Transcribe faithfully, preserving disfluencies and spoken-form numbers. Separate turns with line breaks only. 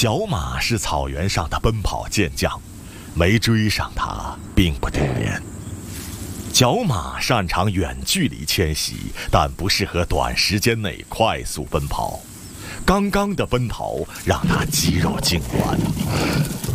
角马是草原上的奔跑健将，没追上它并不丢脸。角马擅长远距离迁徙，但不适合短时间内快速奔跑。刚刚的奔逃让它肌肉痉挛。